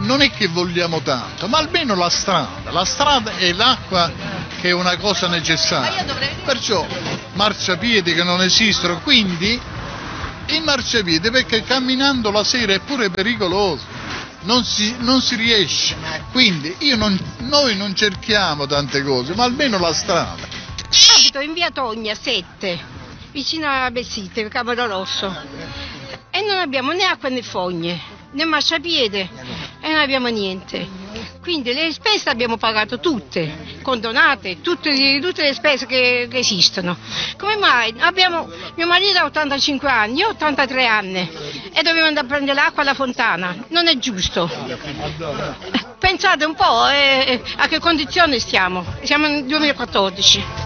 non è che vogliamo tanto, ma almeno la strada e l'acqua che è una cosa necessaria. Perciò marciapiedi che non esistono, quindi i marciapiedi, perché camminando la sera è pure pericoloso, non si riesce, quindi noi non cerchiamo tante cose, ma almeno la strada. Abito in via Togna 7, vicino a Bessite, Capodorosso, e non abbiamo né acqua né fogne, né marciapiede, e non abbiamo niente. Quindi le spese abbiamo pagato tutte, condonate, tutte le spese che esistono. Come mai? Mio marito ha 85 anni, io ho 83 anni e dobbiamo andare a prendere l'acqua alla fontana, non è giusto. Pensate un po' a che condizioni stiamo nel 2014.